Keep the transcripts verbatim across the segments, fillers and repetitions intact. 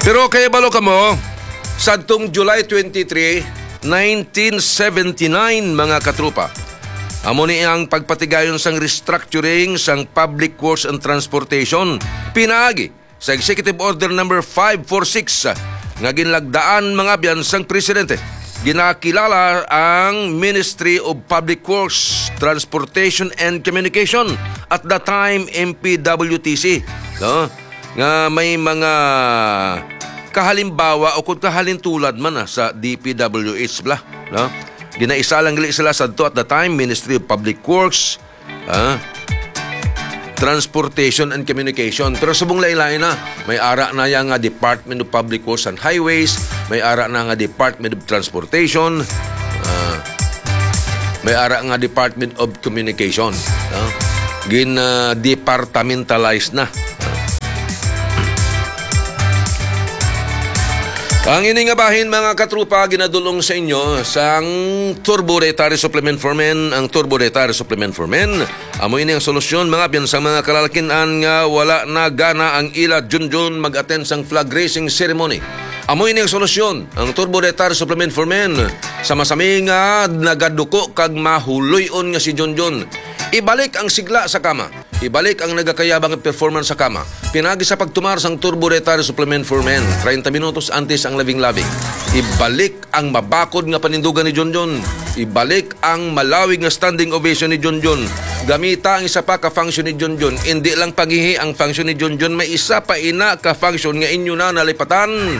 Pero kaya balo ka mo, sadtong July twenty-three, nineteen seventy-nine mga katrupa, amo ni ang pagpatigayon sang restructuring sang Public Works and Transportation pinaagi sa Executive Order number five forty-six nga ginlagdaan mga biyan sang presidente. Ginakilala ang Ministry of Public Works, Transportation and Communication, at the time M P W T C, no? Nga may mga kahalimbawa o kung kahalintulad man ah, sa D P W H bla, no? Ginaisa lang gali sila sadto at the time Ministry of Public Works, ah, Transportation and Communication. Pero subong lain-lain na, may ara na yang nga Department of Public Works and Highways, may ara na nga Department of Transportation, uh, may ara nga Department of Communication. Uh, Gin-departamentalize uh, na. Ang ining nga bahin mga katrupa, ginadulong sa inyo sang Turbo Dietary Supplement for Men. Ang Turbo Dietary Supplement for Men, amo ini ang solusyon mga biyan sa mga kalalakinan nga wala na gana ang ila junjun mag-attend sang flag raising ceremony. Amo ini ang solusyon, ang Turbo Dietary Supplement for Men. Sama-sami nga nagaduko kag mahuloyon nga si Junjun. Ibalik ang sigla sa kama. Ibalik ang nagakayabang performance sa kama. Pinagi sa pagtumar sang Turbo Dietary Supplement for Men. thirty minutos antes ang labing-labing. Ibalik ang mabakod nga panindugan ni Junjun. Ibalik ang malawig nga standing ovation ni Junjun. Gamita ang isa pa ka-function ni Junjun. Hindi lang paghihi ang function ni Junjun. May isa pa ina ka-function nga inyo na nalipatan.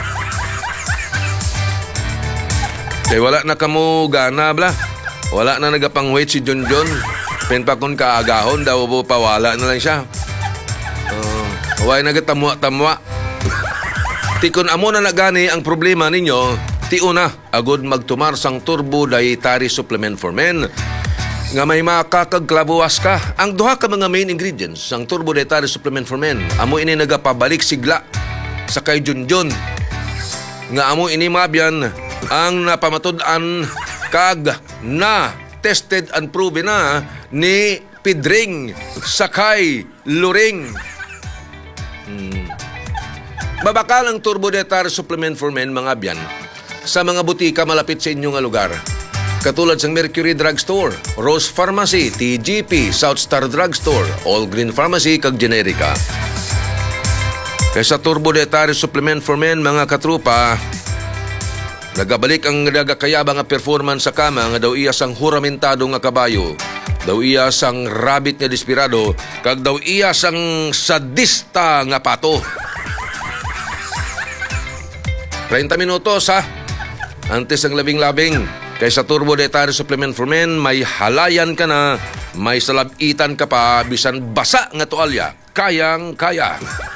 Kaya wala na kamo gana, bla. Wala na nagapang-wait si Junjun. Penpa kung kaagahon, daw po pawala na lang siya. Uh, Huwag nagatamwa-tamwa. Tikon amo na nagani ang problema ninyo, tiuna, agod magtumar sang Turbo Dietary Supplement for Men. Nga may makakagklabuwas ka. Ang duha ka mga main ingredients sang Turbo Dietary Supplement for Men, amo ini nagapabalik sigla sa kay Junjun. Nga amo ini mabyan ang napamatud-an kag na tested and proven na ni Pidring Sakay Luring. Hmm. Babakal ang Turbo Dietary Supplement for Men mga biyan sa mga butika malapit sa inyong lugar. Katulad sa Mercury Drugstore, Rose Pharmacy, T G P, South Star Drugstore, All Green Pharmacy kag Generica. Kaya sa Turbo Dietary Supplement for Men mga katrupa, nagabalik ang nagakayabang nga performance sa kama nga daw iya sang huramentado nga kabayo, daw iya sang rabbit nga desperado, kag daw iya sang sadista nga pato. thirty minutos ha, antes ang labing-labing. Kay sa Turbo Dietary Supplement for Men, may halayan ka na, may salabitan ka pa, bisan basa nga tuwalya, kayang-kaya.